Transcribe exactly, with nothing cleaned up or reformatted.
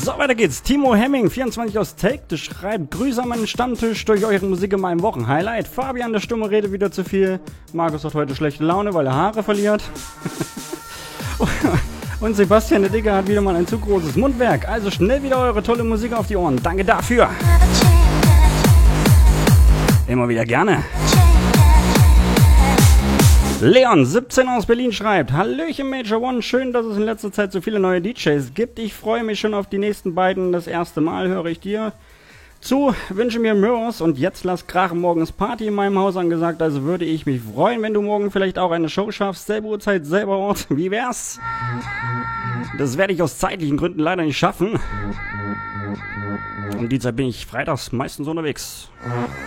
So, weiter geht's. Timo Hemming, vierundzwanzig aus Telgte, schreibt: Grüße an meinen Stammtisch, durch eure Musik in meinem Wochenhighlight. Fabian, der Stumme, redet wieder zu viel. Markus hat heute schlechte Laune, weil er Haare verliert. Und Sebastian, der Digger, hat wieder mal ein zu großes Mundwerk. Also schnell wieder eure tolle Musik auf die Ohren. Danke dafür. Immer wieder gerne. Leon, siebzehn aus Berlin, schreibt: Hallöchen Major One, schön, dass es in letzter Zeit so viele neue D Js gibt. Ich freue mich schon auf die nächsten beiden. Das erste Mal höre ich dir zu, wünsche mir Mirrors und jetzt lass krachen, morgens Party in meinem Haus angesagt. Also würde ich mich freuen, wenn du morgen vielleicht auch eine Show schaffst. Selbe Uhrzeit, selber Ort. Wie wär's? Das werde ich aus zeitlichen Gründen leider nicht schaffen. Um die Zeit bin ich freitags meistens unterwegs.